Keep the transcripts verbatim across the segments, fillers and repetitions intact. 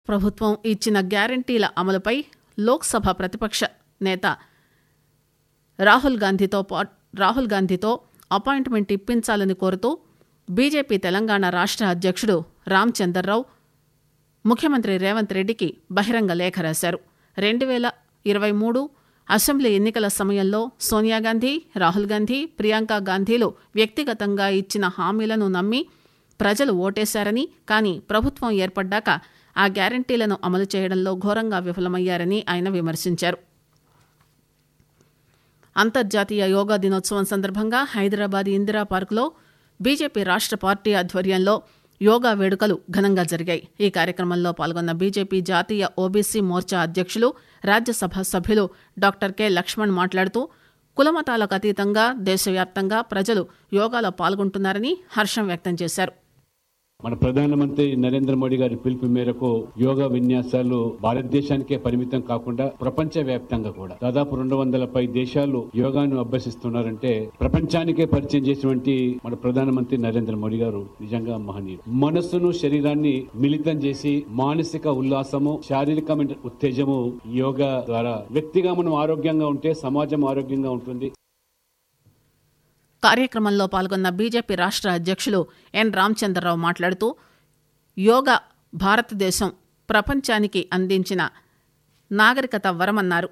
ప్రభుత్వం ఇచ్చిన గ్యారంటీల అమలుపై లోక్సభ ప్రతిపక్ష నేత రాహుల్ గాంధీతో పాటు రాహుల్ గాంధీతో అపాయింట్మెంట్ ఇప్పించాలని కోరుతూ బీజేపీ తెలంగాణ రాష్ట్ర అధ్యక్షుడు రామచందర్రావు ముఖ్యమంత్రి రేవంత్ రెడ్డికి బహిరంగ లేఖ రాశారు. రెండు వేల ఇరవై మూడు అసెంబ్లీ ఎన్నికల సమయంలో సోనియాగాంధీ, రాహుల్ గాంధీ, ప్రియాంక గాంధీలు వ్యక్తిగతంగా ఇచ్చిన హామీలను నమ్మి ప్రజలు ఓటేశారని, కానీ ప్రభుత్వం ఏర్పడ్డాక ఆ గ్యారంటీలను అమలు చేయడంలో ఘోరంగా విఫలమయ్యారని ఆయన విమర్శించారు. అంతర్జాతీయ యోగా దినోత్సవం సందర్భంగా హైదరాబాద్ ఇందిరా పార్కులో బీజేపీ రాష్ట్ర పార్టీ ఆధ్వర్యంలో యోగా వేడుకలు ఘనంగా జరిగాయి. ఈ కార్యక్రమంలో పాల్గొన్న బీజేపీ జాతీయ ఓబీసీ మోర్చా అధ్యక్షులు, రాజ్యసభ సభ్యులు డాక్టర్ కె లక్ష్మణ్ మాట్లాడుతూ కులమతాలకు అతీతంగా దేశవ్యాప్తంగా ప్రజలు యోగాలో పాల్గొంటున్నారని హర్షం వ్యక్తం చేశారు. మన ప్రధానమంత్రి నరేంద్ర మోడీ గారి పిలుపు మేరకు యోగా విన్యాసాలు భారతదేశానికే పరిమితం కాకుండా ప్రపంచ వ్యాప్తంగా కూడా దాదాపు రెండు వందల పై దేశాలు యోగాను అభ్యసిస్తున్నారంటే ప్రపంచానికే పరిచయం చేసినటువంటి మన ప్రధానమంత్రి నరేంద్ర మోడీ గారు నిజంగా మహనీయుడు. మనస్సును శరీరాన్ని మిళితం చేసి మానసిక ఉల్లాసము, శారీరకమైన ఉత్తేజము యోగా ద్వారా వ్యక్తిగా మనం ఆరోగ్యంగా ఉంటే సమాజం ఆరోగ్యంగా ఉంటుంది. కార్యక్రమంలో పాల్గొన్న బీజేపీ రాష్ట్ర అధ్యక్షులు ఎన్ రామచంద్రరావు మాట్లాడుతూ యోగా భారతదేశం ప్రపంచానికి అందించిన నాగరికత వరమన్నారు.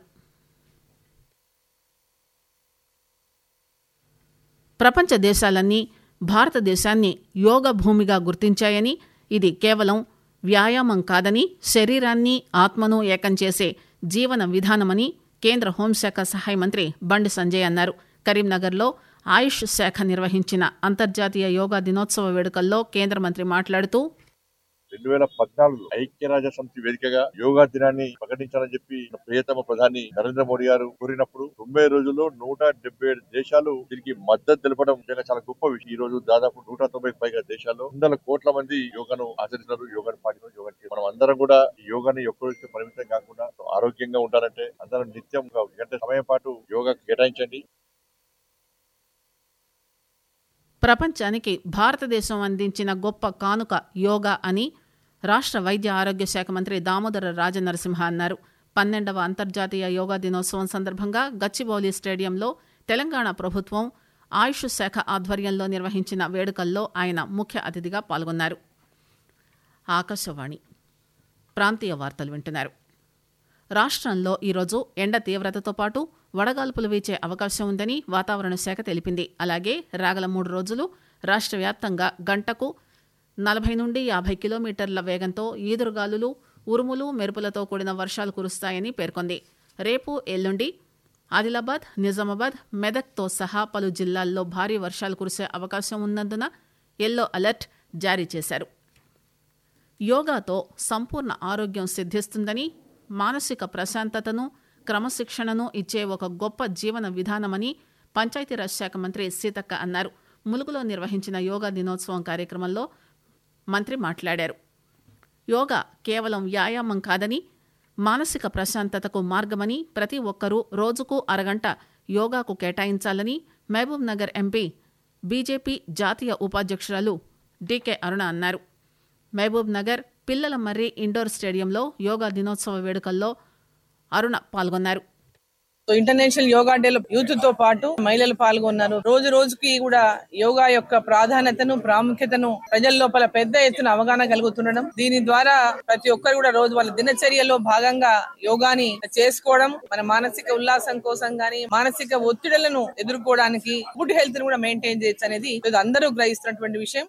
ప్రపంచ దేశాలన్నీ భారతదేశాన్ని యోగ భూమిగా గుర్తించాయని, ఇది కేవలం వ్యాయామం కాదని, శరీరాన్ని ఆత్మను ఏకం చేసే జీవన విధానమని కేంద్ర హోంశాఖ సహాయ మంత్రి బండి సంజయ్ అన్నారు. కరీంనగర్లో ఆయుష్ శాఖ నిర్వహించిన అంతర్జాతీయ యోగా దినోత్సవ వేడుకల్లో కేంద్ర మంత్రి మాట్లాడుతూ రెండు వేల పద్నాలుగు ఐక్యరాజ్య సమితి వేదికగా యోగా దినాన్ని ప్రకటించాలని చెప్పి ప్రియతమ ప్రధాని నరేంద్ర మోడీ గారు కోరినప్పుడు తొంభై రోజుల్లో నూట డెబ్బై ఏడు దేశాలు దీనికి మద్దతు తెలపడం నిజంగా చాలా గొప్ప విషయం. ఈ రోజు దాదాపు నూట తొంభై పైగా దేశాల్లో వందల కోట్ల మంది యోగాను ఆచరిస్తున్నారు, యోగాను పాటిస్తున్నారు. యోగా మనం అందరం కూడా ఈ యోగాని ఒక్కరోజు పరిమితం కాకుండా ఆరోగ్యంగా ఉండాలంటే అందరం నిత్యం ఒక గంట సమయం పాటు యోగా కేటాయించండి. ప్రపంచానికి భారతదేశం అందించిన గొప్ప కానుక యోగా అని రాష్ట్ర వైద్య ఆరోగ్య శాఖ మంత్రి దామోదర రాజనరసింహ అన్నారు. పన్నెండవ అంతర్జాతీయ యోగా దినోత్సవం సందర్భంగా గచ్చిబౌలి స్టేడియంలో తెలంగాణ ప్రభుత్వం ఆయుష్ శాఖ ఆధ్వర్యంలో నిర్వహించిన వేడుకల్లో ఆయన ముఖ్య అతిథిగా పాల్గొన్నారు. ఆకాశవాణి ప్రాంతీయ వార్తలు వింటున్నారు. రాష్ట్రంలో ఈరోజు ఎండ తీవ్రతతో పాటు వడగాల్పులు వీచే అవకాశం ఉందని వాతావరణ శాఖ తెలిపింది. అలాగే రాగల మూడు రోజులు రాష్ట్ర వ్యాప్తంగా గంటకు నలభై నుండి యాభై కిలోమీటర్ల వేగంతో ఈదురుగాలులు, ఉరుములు, మెరుపులతో కూడిన వర్షాలు కురుస్తాయని పేర్కొంది. రేపు, ఎల్లుండి ఆదిలాబాద్, నిజామాబాద్, మెదక్తో సహా పలు జిల్లాల్లో భారీ వర్షాలు కురిసే అవకాశం ఉన్నందున ఎల్లో అలర్ట్ జారీ చేశారు. యోగాతో సంపూర్ణ ఆరోగ్యం సిద్ధిస్తుందని, మానసిక ప్రశాంతతను, క్రమశిక్షణను ఇచ్చే ఒక గొప్ప జీవన విధానమని పంచాయతీరాజ్ శాఖ మంత్రి సీతక్క అన్నారు. ములుగులో నిర్వహించిన యోగా దినోత్సవం కార్యక్రమంలో మంత్రి మాట్లాడారు. యోగా కేవలం వ్యాయామం కాదని, మానసిక ప్రశాంతతకు మార్గమని, ప్రతి ఒక్కరూ రోజుకు అరగంట యోగాకు కేటాయించాలని మహబూబ్ నగర్ ఎంపీ బీజేపీ జాతీయ ఉపాధ్యక్షురాలు డీకే అరుణ అన్నారు. మహబూబ్ నగర్ పిల్లల మర్రి ఇండోర్ స్టేడియంలో యోగా దినోత్సవ వేడుకల్లో అరుణ పాల్గొన్నారు. ఇంటర్నేషనల్ యోగా డేలో యూత్ తో పాటు మహిళలు పాల్గొన్నారు. రోజు రోజుకి కూడా యోగా యొక్క ప్రాధాన్యతను, ప్రాముఖ్యతను ప్రజల లోపల పెద్ద ఎత్తున అవగాహన కలుగుతుండడం, దీని ద్వారా ప్రతి ఒక్కరు కూడా రోజు వాళ్ళ దినచర్యలో భాగంగా యోగాని చేసుకోవడం మన మానసిక ఉల్లాసం కోసం గానీ, మానసిక ఒత్తిడులను ఎదుర్కోవడానికి, గుడ్ హెల్త్ ను కూడా మెయింటైన్ చేయొచ్చు అనేది అందరూ గ్రహిస్తున్నటువంటి విషయం.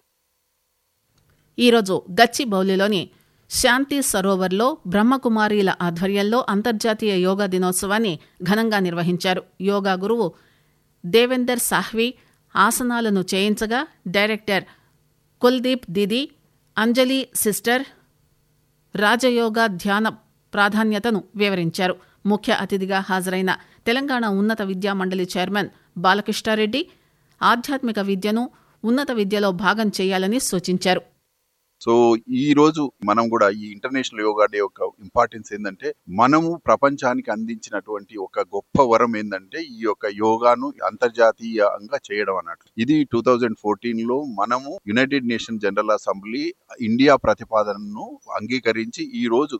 ఈరోజు గచ్చిబౌలిలోని శాంతి సరోవర్లో బ్రహ్మకుమారీల ఆధ్వర్యంలో అంతర్జాతీయ యోగా దినోత్సవాన్ని ఘనంగా నిర్వహించారు. యోగా గురువు దేవేందర్ సాహ్వి ఆసనాలను చేయించగా డైరెక్టర్ కుల్దీప్ దీది, అంజలి సిస్టర్ రాజయోగా ధ్యాన ప్రాధాన్యతను వివరించారు. ముఖ్య అతిథిగా హాజరైన తెలంగాణ ఉన్నత విద్యా మండలి చైర్మన్ బాలకృష్ణారెడ్డి ఆధ్యాత్మిక విద్యను ఉన్నత విద్యలో భాగం చేయాలని సూచించారు. సో ఈ రోజు మనం కూడా ఈ ఇంటర్నేషనల్ యోగా డే యొక్క ఇంపార్టెన్స్ ఏంటంటే, మనము ప్రపంచానికి అందించినటువంటి ఒక గొప్ప వరం ఏంటంటే ఈ యొక్క యోగాను అంతర్జాతీయంగా చేయడం అన్నట్లు. ఇది టూ థౌజండ్ ఫోర్టీన్ లో మనము United nation general assembly India ప్రతిపాదనను అంగీకరించి ఈ రోజు